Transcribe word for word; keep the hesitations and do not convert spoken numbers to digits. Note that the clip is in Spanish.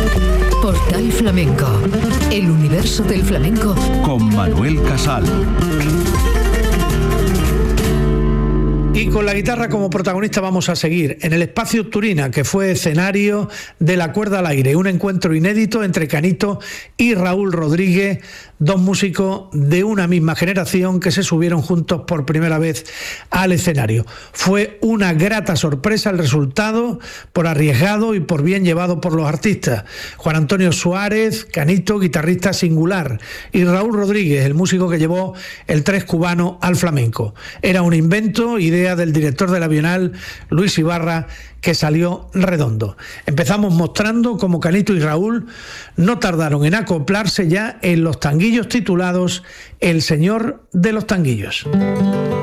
Portal Flamenco, el universo del flamenco con Manuel Casal. Y con la guitarra como protagonista vamos a seguir en el Espacio Turina, que fue escenario de La Cuerda al Aire, un encuentro inédito entre Canito y Raúl Rodríguez, dos músicos de una misma generación que se subieron juntos por primera vez al escenario. Fue una grata sorpresa el resultado, por arriesgado y por bien llevado por los artistas. Juan Antonio Suárez, Canito, guitarrista singular, y Raúl Rodríguez, el músico que llevó el tres cubano al flamenco. Era un invento, idea del director de la Bienal, Luis Ibarra, que salió redondo. Empezamos mostrando cómo Canito y Raúl no tardaron en acoplarse ya en los tanguillos titulados El Señor de los Tanguillos.